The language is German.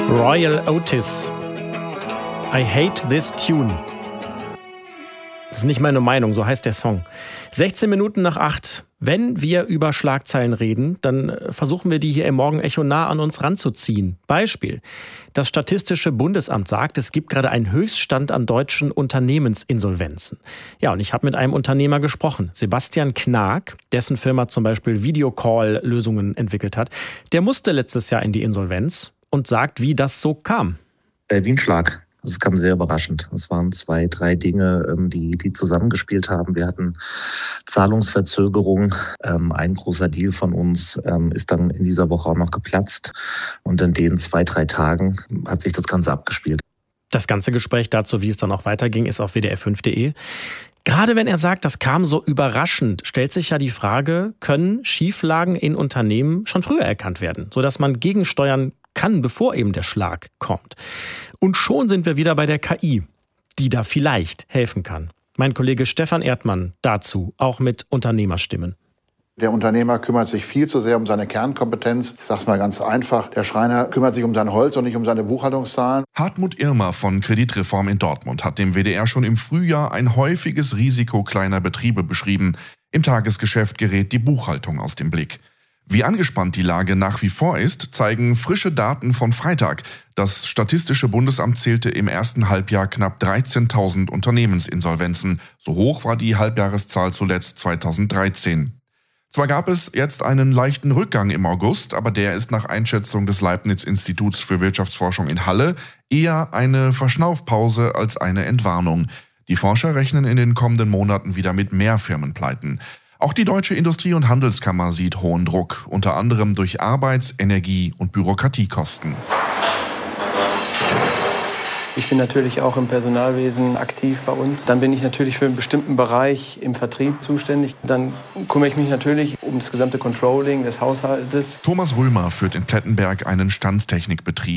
Royal Otis. I hate this tune. Das ist nicht meine Meinung, so heißt der Song. 16 Minuten nach 8. Wenn wir über Schlagzeilen reden, dann versuchen wir die hier im Morgenecho nah an uns ranzuziehen. Beispiel. Das Statistische Bundesamt sagt, es gibt gerade einen Höchststand an deutschen Unternehmensinsolvenzen. Ja, und ich habe mit einem Unternehmer gesprochen. Sebastian Knag, dessen Firma zum Beispiel Videocall-Lösungen entwickelt hat. Der musste letztes Jahr in die Insolvenz und sagt, wie das so kam. Wie ein Schlag. Es kam sehr überraschend. Es waren 2, 3 Dinge, die zusammengespielt haben. Wir hatten Zahlungsverzögerung. Ein großer Deal von uns ist dann in dieser Woche auch noch geplatzt. Und in den 2, 3 Tagen hat sich das Ganze abgespielt. Das ganze Gespräch dazu, wie es dann auch weiterging, ist auf wdr5.de. Gerade wenn er sagt, das kam so überraschend, stellt sich ja die Frage, können Schieflagen in Unternehmen schon früher erkannt werden, sodass man gegensteuern kann, bevor eben der Schlag kommt. Und schon sind wir wieder bei der KI, die da vielleicht helfen kann. Mein Kollege Stefan Erdmann dazu, auch mit Unternehmerstimmen. Der Unternehmer kümmert sich viel zu sehr um seine Kernkompetenz. Ich sage es mal ganz einfach, der Schreiner kümmert sich um sein Holz und nicht um seine Buchhaltungszahlen. Hartmut Irmer von Kreditreform in Dortmund hat dem WDR schon im Frühjahr ein häufiges Risiko kleiner Betriebe beschrieben. Im Tagesgeschäft gerät die Buchhaltung aus dem Blick. Wie angespannt die Lage nach wie vor ist, zeigen frische Daten von Freitag. Das Statistische Bundesamt zählte im ersten Halbjahr knapp 13.000 Unternehmensinsolvenzen. So hoch war die Halbjahreszahl zuletzt 2013. Zwar gab es jetzt einen leichten Rückgang im August, aber der ist nach Einschätzung des Leibniz-Instituts für Wirtschaftsforschung in Halle eher eine Verschnaufpause als eine Entwarnung. Die Forscher rechnen in den kommenden Monaten wieder mit mehr Firmenpleiten. Auch die Deutsche Industrie- und Handelskammer sieht hohen Druck, unter anderem durch Arbeits-, Energie- und Bürokratiekosten. Ich bin natürlich auch im Personalwesen aktiv bei uns. Dann bin ich natürlich für einen bestimmten Bereich im Vertrieb zuständig. Dann kümmere ich mich natürlich um das gesamte Controlling des Haushaltes. Thomas Römer führt in Plettenberg einen Standstechnikbetrieb.